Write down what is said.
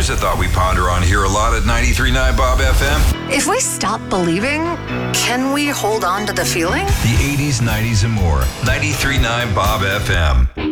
Here's a thought we ponder on here a lot at 93.9 Bob FM. If we stop believing, can we hold on to the feeling? The 80s, 90s, and more. 93.9 Bob FM.